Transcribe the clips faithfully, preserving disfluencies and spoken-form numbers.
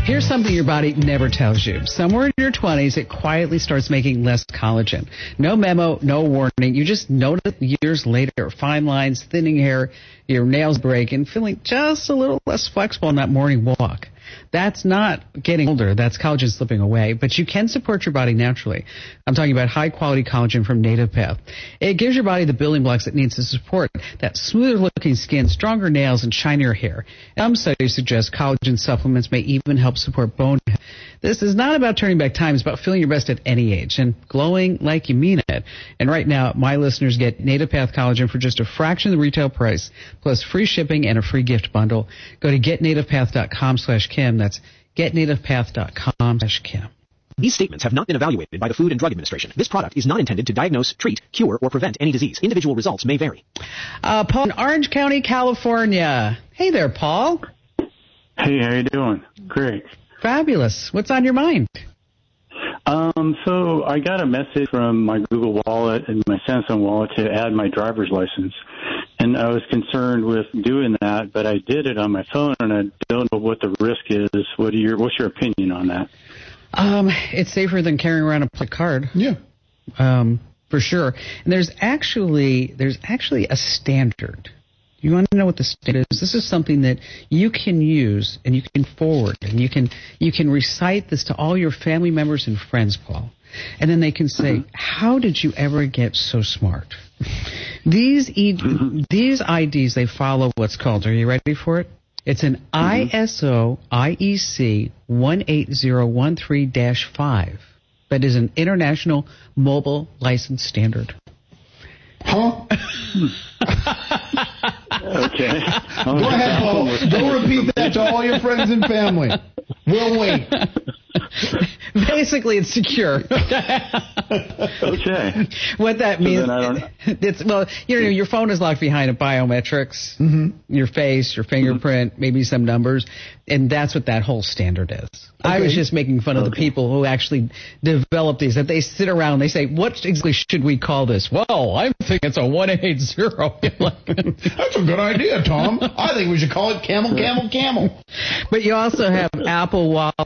Here's something your body never tells you. Somewhere in your twenties, it quietly starts making less collagen. No memo, no warning. You just notice years later, fine lines, thinning hair, your nails break, and feeling just a little less flexible on that morning walk. That's not getting older. That's collagen slipping away. But you can support your body naturally. I'm talking about high-quality collagen from Native Path. It gives your body the building blocks it needs to support that smoother-looking skin, stronger nails, and shinier hair. Some studies suggest collagen supplements may even help support bone health. This is not about turning back time. It's about feeling your best at any age and glowing like you mean it. And right now, my listeners get Native Path collagen for just a fraction of the retail price, plus free shipping and a free gift bundle. Go to getnativepath.com slash Kim. That's getnativepath.com slash Kim. These statements have not been evaluated by the Food and Drug Administration. This product is not intended to diagnose, treat, cure, or prevent any disease. Individual results may vary. Uh, Paul in Orange County, California. Hey there, Paul. Hey, how you doing? Great. Fabulous. What's on your mind? Um, so I got a message from my Google Wallet and my Samsung Wallet to add my driver's license. And I was concerned with doing that, but I did it on my phone, and I don't know what the risk is. What are your, what's your opinion on that? Um, it's safer than carrying around a plate card. Yeah. Um, for sure. And there's actually there's actually a standard. You want to know what the standard is? This is something that you can use and you can forward and you can you can recite this to all your family members and friends, Paul. And then they can say, mm-hmm. how did you ever get so smart? These e- mm-hmm. these I Ds, they follow what's called, are you ready for it? It's an mm-hmm. I S O I E C one eight zero one three dash five. That is an international mobile license standard. Huh? Okay. Go ahead, Paul. Go repeat that to all your friends and family. We'll wait. Basically, it's secure. Okay. What that means, so I don't... it's well, you know, your phone is locked behind a biometrics, mm-hmm. your face, your fingerprint, mm-hmm. maybe some numbers, and that's what that whole standard is. Okay. I was just making fun of okay. the people who actually develop these. That they sit around, they say, "What exactly should we call this?" Well, I think it's a one eight zero. That's a good idea, Tom. I think we should call it Camel, Camel, Camel. But you also have Apple Wallet.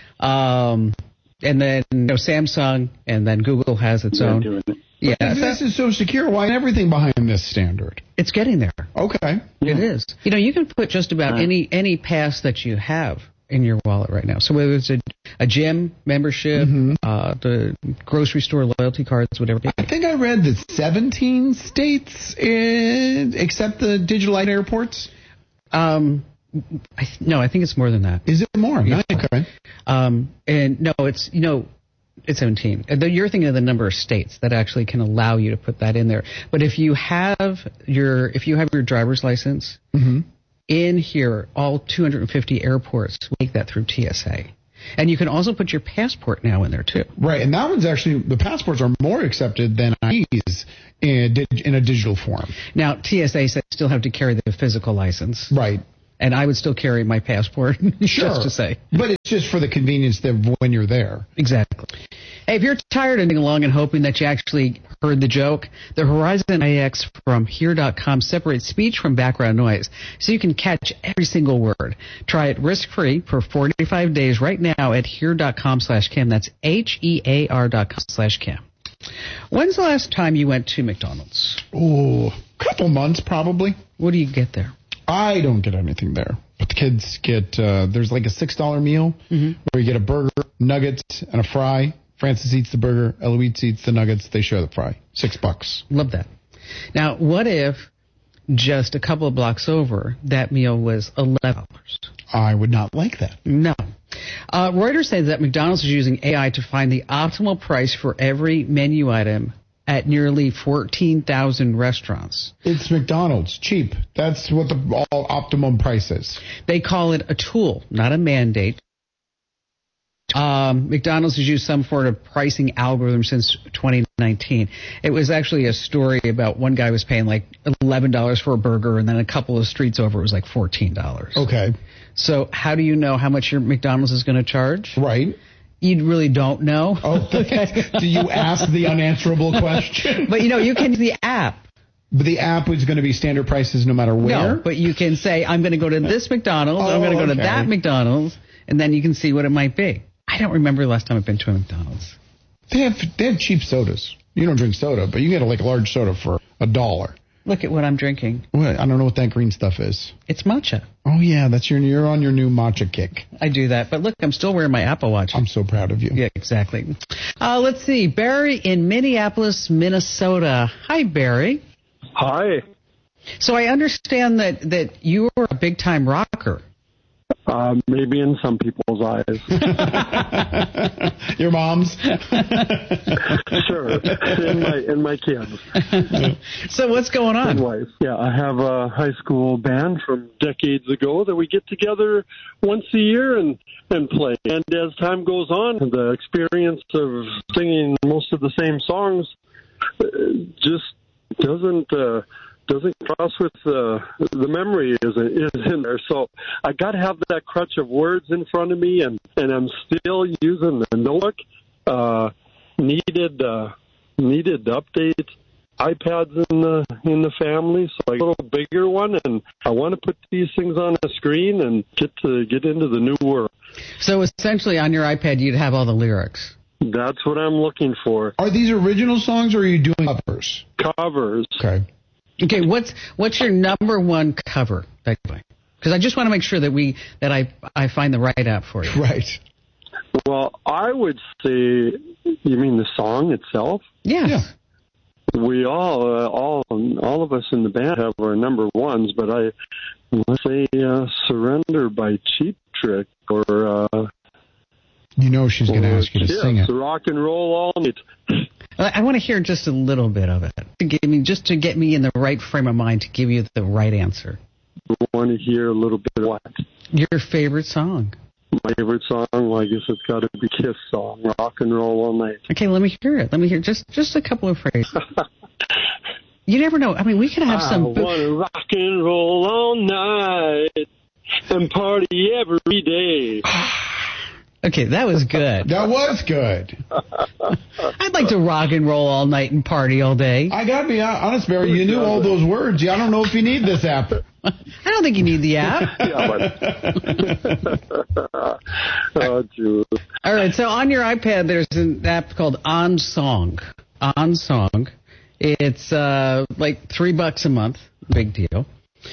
Um, and then you know, Samsung, and then Google has its own. Yeah, if this is so secure, why isn't everything behind this standard? It's getting there. Okay. It is. You know, you can put just about right. any any pass that you have in your wallet right now. So whether it's a, a gym membership, mm-hmm. uh, the grocery store loyalty cards, whatever. I think I read that seventeen states in, accept the digital light airports. Um. I, no, I think it's more than that. Is it more? Yeah. Okay. Um, and no, it's, you know, it's seventeen. You're thinking of the number of states that actually can allow you to put that in there. But if you have your, if you have your driver's license mm-hmm. in here, all two hundred fifty airports make that through T S A. And you can also put your passport now in there, too. Right, and that one's actually, the passports are more accepted than I Ds in, in a digigal form. Now, T S A says you still have to carry the physical license. Right. And I would still carry my passport, sure. just to say. But it's just for the convenience that when you're there. Exactly. Hey, if you're tired of being along and hoping that you actually heard the joke, the Horizon I X from here dot com separates speech from background noise, so you can catch every single word. Try it risk-free for forty-five days right now at here dot com slash Kim. That's H E A R dot com slash Kim. When's the last time you went to McDonald's? Oh, a couple months probably. What do you get there? I don't get anything there. But the kids get, uh, there's like a six dollar meal mm-hmm. where you get a burger, nuggets, and a fry. Francis eats the burger, Eloise eats the nuggets, they share the fry. Six bucks. Love that. Now, what if just a couple of blocks over, that meal was eleven dollars? I would not like that. No. Uh, Reuters says that McDonald's is using A I to find the optimal price for every menu item at nearly fourteen thousand restaurants. It's McDonald's. Cheap. That's what the all optimum price is. They call it a tool, not a mandate. Um, McDonald's has used some sort of pricing algorithm since twenty nineteen. It was actually a story about one guy was paying like eleven dollars for a burger, and then a couple of streets over it was like fourteen dollars. Okay. So how do you know how much your McDonald's is going to charge? Right. You really don't know. Oh, okay. Do you ask the unanswerable question? But, you know, you can use the app. But the app is going to be standard prices no matter where? No, but you can say, I'm going to go to this McDonald's, oh, I'm going to go okay. to that McDonald's, and then you can see what it might be. I don't remember the last time I've been to a McDonald's. They have they have cheap sodas. You don't drink soda, but you get a, like a large soda for a dollar. Look at what I'm drinking. Well, I don't know what that green stuff is. It's matcha. Oh, yeah, that's your, you're on your new matcha kick. I do that. But look, I'm still wearing my Apple Watch. I'm so proud of you. Yeah, exactly. Uh, let's see. Barry in Minneapolis, Minnesota. Hi, Barry. Hi. So I understand that, that you are a big-time rocker. Uh, maybe in some people's eyes. Your mom's? Sure. In my in my kids. So what's going on? And wife. Yeah, I have a high school band from decades ago that we get together once a year and, and play. And as time goes on, the experience of singing most of the same songs uh, just doesn't... Uh, doesn't cross with uh, the memory isn't is in there. So I got to have that crutch of words in front of me, and, and I'm still using the notebook. Uh, needed uh, needed to update iPads in the in the family, so I got a little bigger one, and I want to put these things on a screen and get to get into the new world. So essentially, on your iPad, you'd have all the lyrics. That's what I'm looking for. Are these original songs, or are you doing covers? Covers. Okay. Okay, what's what's your number one cover? Because I just want to make sure that we that I I find the right app for you. Right. Well, I would say, you mean the song itself? Yes. Yeah. We all uh, all all of us in the band have our number ones, but I let's say uh, "Surrender" by Cheap Trick, or uh, you know she's going to ask you to yeah, sing it. Rock and Roll All Night. I want to hear just a little bit of it to give me, just to get me in the right frame of mind to give you the right answer. I want to hear a little bit of what? Your favorite song. My favorite song, well, I guess it's got to be Kiss song, Rock and Roll All Night. Okay, let me hear it. Let me hear just just a couple of phrases. You never know. I mean, we could have I some. I want to rock and roll all night and party every day. Okay, that was good. That was good. I'd like to rock and roll all night and party all day. I got to be honest, Barry. You knew all those words. I don't know if you need this app. I don't think you need the app. Yeah, but... oh, Jules. All right, so on your iPad, there's an app called On Song. On Song. It's uh, like three bucks a month. Big deal.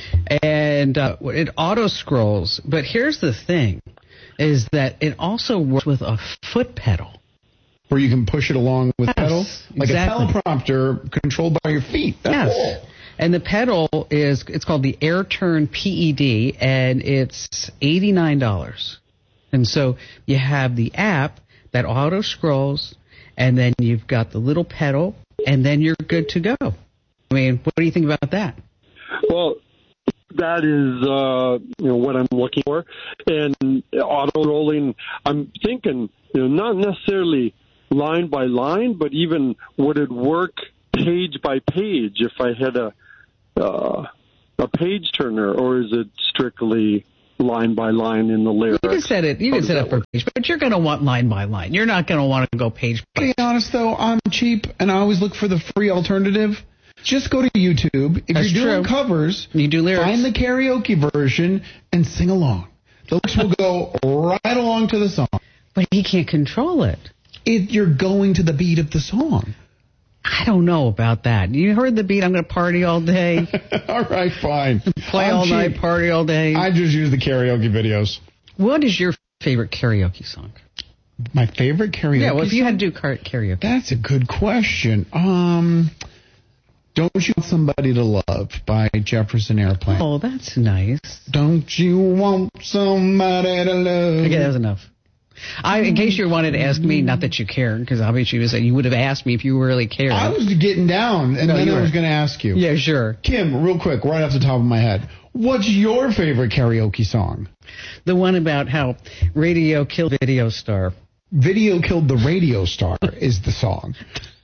And uh, it auto scrolls. But here's the thing. Is that it also works with a foot pedal. Where you can push it along with yes, pedal? Like exactly. a teleprompter controlled by your feet. That's yes. cool. And the pedal is, it's called the AirTurn P E D, and it's eighty-nine dollars. And so you have the app that auto scrolls, and then you've got the little pedal, and then you're good to go. I mean, what do you think about that? Well, that is, uh, you know, what I'm looking for. And auto rolling, I'm thinking, you know, not necessarily line by line, but even would it work page by page if I had a uh, a page turner, or is it strictly line by line in the lyrics? You can set it. You can set it for page, but you're going to want line by line. You're not going to want to go page by page. To be honest, though, I'm cheap, and I always look for the free alternative. Just go to YouTube. If That's you're doing true. covers, you do lyrics. Find the karaoke version and sing along. The lyrics will go right along to the song. But he can't control it. It. You're going to the beat of the song. I don't know about that. You heard the beat, I'm going to party all day. All right, fine. Play I'm all cheap. night, party all day. I just use the karaoke videos. What is your favorite karaoke song? My favorite karaoke Yeah, well, if you song? had to do car- karaoke. That's a good question. Um... Don't You Want Somebody to Love by Jefferson Airplane. Oh, that's nice. Don't you want somebody to love? Okay, that was enough. I, in case you wanted to ask me, not that you cared, because obviously you, was, you would have asked me if you really cared. I was getting down, and No, then you I were. was going to ask you. Yeah, sure. Kim, real quick, right off the top of my head, what's your favorite karaoke song? The one about how radio killed video star. Video Killed the Radio Star is the song.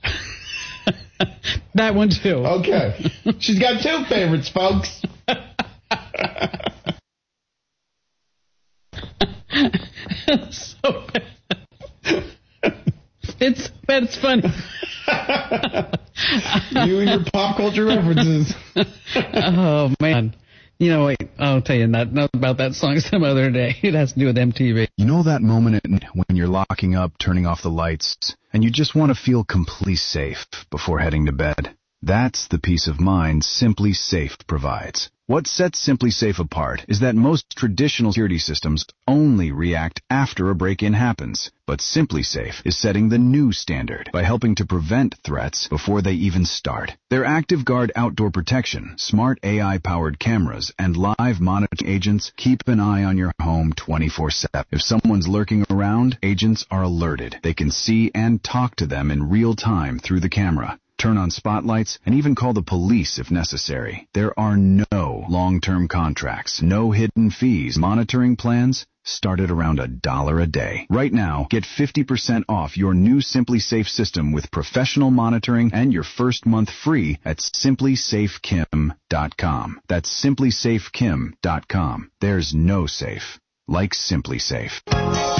That one, too. Okay. She's got two favorites, folks. So bad. It's, it's funny. You and your pop culture references. Oh, man. You know, wait, I'll tell you not, not about that song some other day. It has to do with M T V. You know that moment when you're locking up, turning off the lights, and you just want to feel completely safe before heading to bed? That's the peace of mind Simply Safe provides. What sets Simply Safe apart is that most traditional security systems only react after a break-in happens. But Simply Safe is setting the new standard by helping to prevent threats before they even start. Their Active Guard outdoor protection, smart A I-powered cameras, and live monitoring agents keep an eye on your home twenty-four seven. If someone's lurking around, agents are alerted. They can see and talk to them in real time through the camera, turn on spotlights, and even call the police if necessary. There are no long-term contracts, no hidden fees. Monitoring plans start at around a dollar a day. Right now, get fifty percent off your new Simply Safe system with professional monitoring and your first month free at simply safe kim dot com. That's simply safe kim dot com. There's no safe like Simply Safe.